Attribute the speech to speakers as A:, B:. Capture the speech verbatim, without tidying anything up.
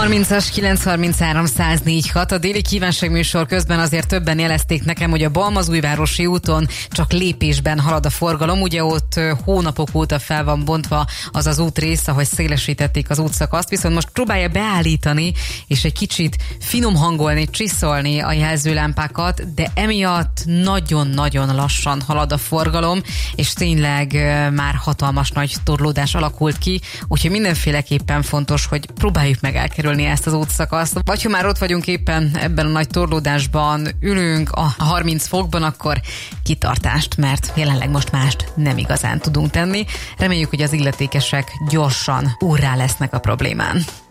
A: harmincas kilenc harminchárom száz négy hat. A déli kívánságműsor közben azért többen jelezték nekem, hogy a Balmazújvárosi úton csak lépésben halad a forgalom. Ugye ott hónapok óta fel van bontva az az útrész, ahogy szélesítették az útszakaszt, viszont most próbálja beállítani és egy kicsit finom hangolni, csiszolni a jelzőlámpákat, de emiatt nagyon-nagyon lassan halad a forgalom, és tényleg már hatalmas nagy torlódás alakult ki, úgyhogy mindenféleképpen fontos, hogy próbáljuk meg elkerülni ezt az útszakaszt. Vagy ha már ott vagyunk éppen ebben a nagy torlódásban, ülünk a harminc fokban, akkor kitartást, mert jelenleg most mást nem igazán tudunk tenni. Reméljük, hogy az illetékesek gyorsan úrrá lesznek a problémán.